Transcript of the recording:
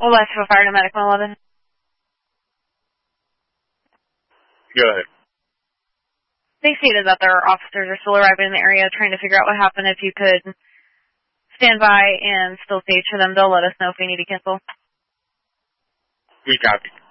Westfield Fire to Medical 11. Go ahead. They stated that their officers are still arriving in the area trying to figure out what happened. If you could stand by and still stage for them, they'll let us know if we need to cancel. We copy.